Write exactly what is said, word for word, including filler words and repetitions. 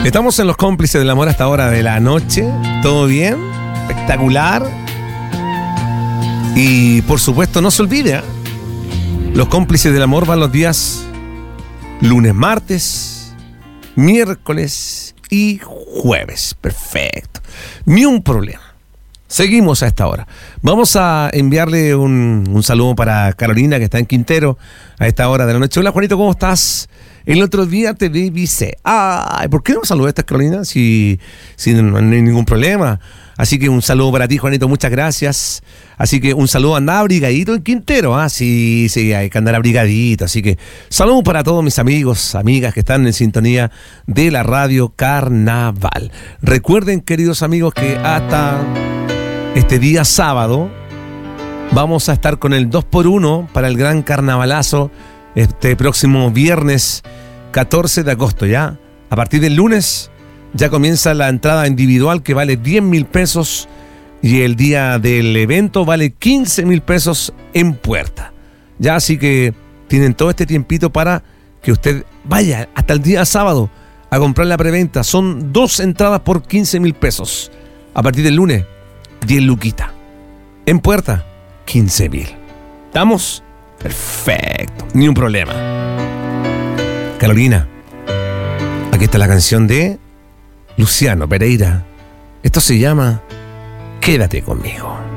Estamos en Los Cómplices del Amor hasta hora de la noche. ¿Todo bien? Espectacular. Y por supuesto, no se olvide, ¿eh? Los Cómplices del Amor van los días lunes, martes, miércoles y jueves. Perfecto. Ni un problema. Seguimos a esta hora. Vamos a enviarle un, un saludo para Carolina, que está en Quintero a esta hora de la noche. Hola, Juanito, ¿cómo estás? El otro día te divisé. Ay, ¿por qué no me saludaste, Carolina? Si, si no, no hay ningún problema. Así que un saludo para ti, Juanito, muchas gracias. Así que un saludo, anda abrigadito en Quintero. Ah, sí, sí, hay que andar abrigadito. Así que saludo para todos mis amigos, amigas que están en sintonía de la Radio Carnaval. Recuerden, queridos amigos, que hasta este día sábado vamos a estar con el dos por uno para el gran carnavalazo este próximo viernes catorce de agosto. Ya a partir del lunes ya comienza la entrada individual, que vale diez mil pesos, y el día del evento vale quince mil pesos en puerta. Ya, así que tienen todo este tiempito para que usted vaya hasta el día sábado a comprar la preventa. Son dos entradas por quince mil pesos. A partir del lunes, diez luquita. En puerta, quince mil. ¿Estamos? Perfecto. Ni un problema. Carolina, aquí está la canción de Luciano Pereira. Esto se llama Quédate conmigo.